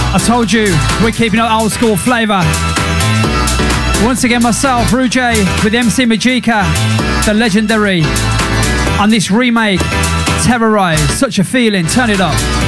I told you, we're keeping an old school flavour. Once again, myself, Rujay, with MC Majika, the legendary, on this remake, Terrorize. Such a feeling, turn it up.